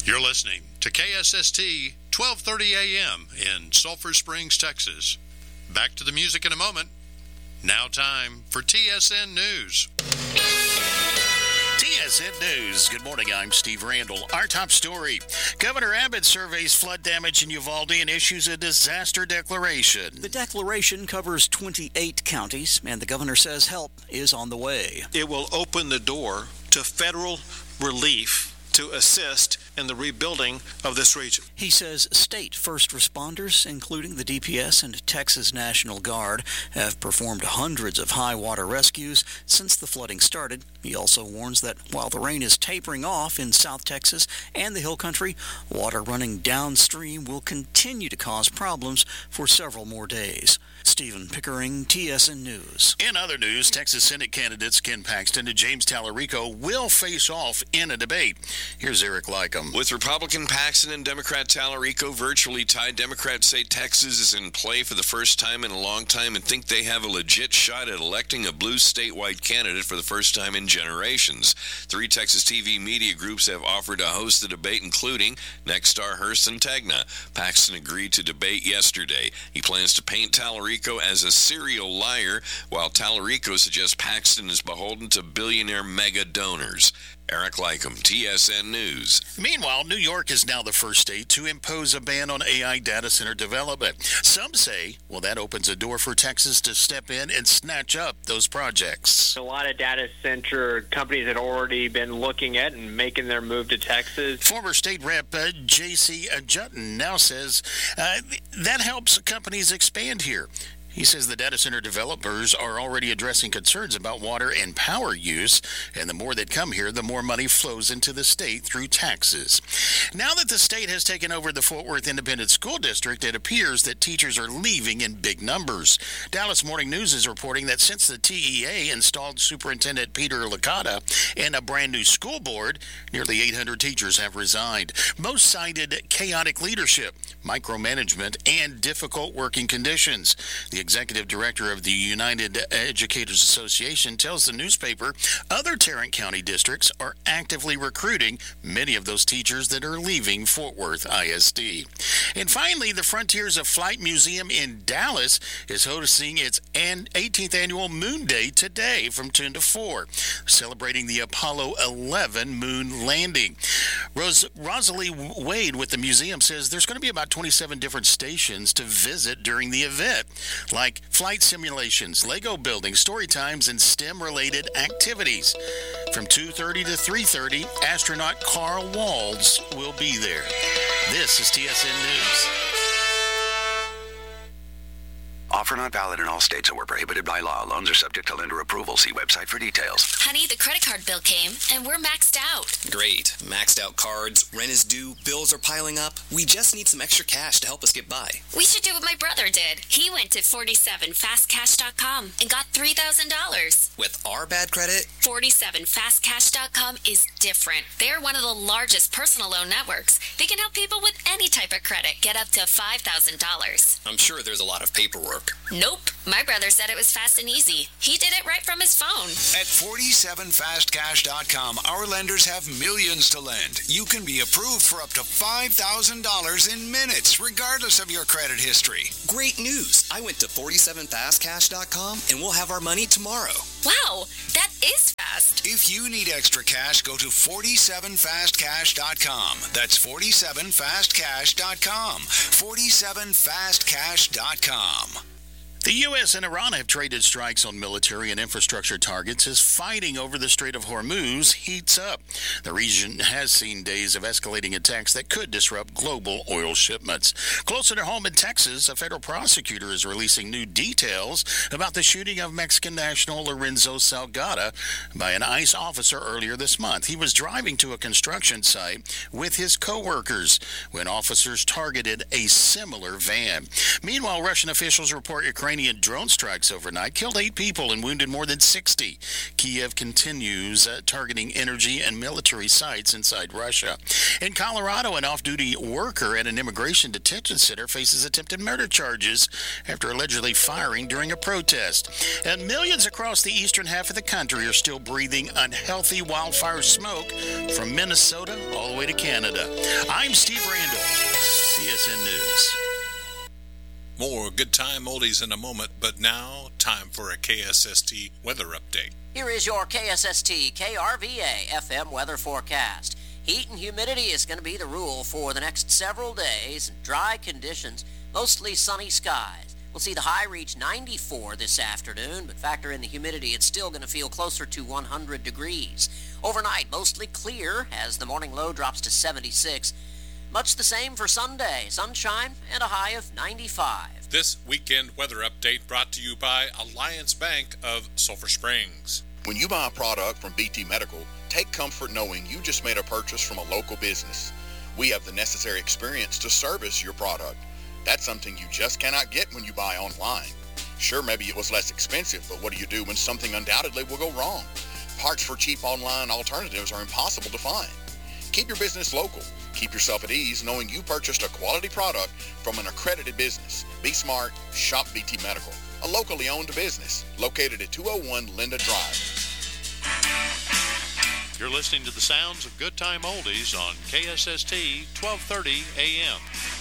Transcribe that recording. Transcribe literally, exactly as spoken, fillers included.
You're listening to K S S T twelve thirty A M in Sulphur Springs, Texas. Back to the music in a moment. Now time for T S N News. T S N News. Good morning. I'm Steve Randall. Our top story. Governor Abbott surveys flood damage in Uvalde and issues a disaster declaration. The declaration covers twenty-eight counties, and the governor says help is on the way. It will open the door to federal relief to assist in the rebuilding of this region. He says state first responders, including the D P S and Texas National Guard, have performed hundreds of high water rescues since the flooding started. He also warns that while the rain is tapering off in South Texas and the Hill Country, water running downstream will continue to cause problems for several more days. Stephen Pickering, T S N News. In other news, Texas Senate candidates Ken Paxton and James Tallarico will face off in a debate. Here's Eric Lycum. With Republican Paxton and Democrat Tallarico virtually tied, Democrats say Texas is in play for the first time in a long time and think they have a legit shot at electing a blue statewide candidate for the first time in generations. Three Texas T V media groups have offered to host the debate, including Nexstar, Hearst, and Tegna. Paxton agreed to debate yesterday. He plans to paint Tallarico as a serial liar, while Tallarico suggests Paxton is beholden to billionaire mega donors. Eric Lycum, T S N News. Meanwhile, New York is now the first state to impose a ban on A I data center development. Some say, well, that opens a door for Texas to step in and snatch up those projects. A lot of data center companies had already been looking at and making their move to Texas. Former state rep uh, J C Jutton now says uh, that helps companies expand here. He says the data center developers are already addressing concerns about water and power use, and the more that come here, the more money flows into the state through taxes. Now that the state has taken over the Fort Worth Independent School District, it appears that teachers are leaving in big numbers. Dallas Morning News is reporting that since the T E A installed Superintendent Peter Licata and a brand new school board, nearly eight hundred teachers have resigned. Most cited chaotic leadership, micromanagement, and difficult working conditions. The executive director of the United Educators Association tells the newspaper other Tarrant County districts are actively recruiting many of those teachers that are leaving Fort Worth I S D. And finally, the Frontiers of Flight Museum in Dallas is hosting its eighteenth annual Moon Day today from ten to four, celebrating the Apollo eleven moon landing. Rose, Rosalie Wade with the museum says there's going to be about twenty-seven different stations to visit during the event, like flight simulations, Lego building, story times, and STEM-related activities. From two thirty to three thirty, astronaut Carl Walds will be there. This is T S N News. Offer not valid in all states or prohibited by law. Loans are subject to lender approval. See website for details. Honey, the credit card bill came, and we're maxed out. Great. Maxed out cards, rent is due, bills are piling up. We just need some extra cash to help us get by. We should do what my brother did. He went to forty-seven fast cash dot com and got three thousand dollars. With our bad credit? forty-seven fast cash dot com is different. They're one of the largest personal loan networks. They can help people with any type of credit get up to five thousand dollars. I'm sure there's a lot of paperwork. Nope. My brother said it was fast and easy. He did it right from his phone. At forty-seven fast cash dot com, our lenders have millions to lend. You can be approved for up to five thousand dollars in minutes, regardless of your credit history. Great news. I went to forty-seven fast cash dot com and we'll have our money tomorrow. Wow, that is fast. If you need extra cash, go to forty-seven fast cash dot com. That's forty-seven fast cash dot com. forty-seven fast cash dot com. The U S and Iran have traded strikes on military and infrastructure targets as fighting over the Strait of Hormuz heats up. The region has seen days of escalating attacks that could disrupt global oil shipments. Closer to home in Texas, a federal prosecutor is releasing new details about the shooting of Mexican national Lorenzo Salgado by an ICE officer earlier this month. He was driving to a construction site with his co-workers when officers targeted a similar van. Meanwhile, Russian officials report Ukraine Ukrainian drone strikes overnight killed eight people and wounded more than sixty. Kiev continues uh, targeting energy and military sites inside Russia. In Colorado, an off-duty worker at an immigration detention center faces attempted murder charges after allegedly firing during a protest. And millions across the eastern half of the country are still breathing unhealthy wildfire smoke from Minnesota all the way to Canada. I'm Steve Randall, C S N News. More Good Time Oldies in a moment, but now time for a K S S T weather update. Here is your K S S T K R V A F M weather forecast. Heat and humidity is going to be the rule for the next several days. Dry conditions, mostly sunny skies. We'll see the high reach ninety-four this afternoon, but factor in the humidity, it's still going to feel closer to one hundred degrees. Overnight, mostly clear as the morning low drops to seventy-six. Much the same for Sunday, sunshine and a high of ninety-five. This weekend weather update brought to you by Alliance Bank of Sulphur Springs. When you buy a product from B T Medical, take comfort knowing you just made a purchase from a local business. We have the necessary experience to service your product. That's something you just cannot get when you buy online. Sure, maybe it was less expensive, but what do you do when something undoubtedly will go wrong? Parts for cheap online alternatives are impossible to find. Keep your business local. Keep yourself at ease knowing you purchased a quality product from an accredited business. Be smart, shop B T Medical, a locally owned business located at two oh one Linda Drive. You're listening to the sounds of Good Time Oldies on K S S T twelve thirty A M.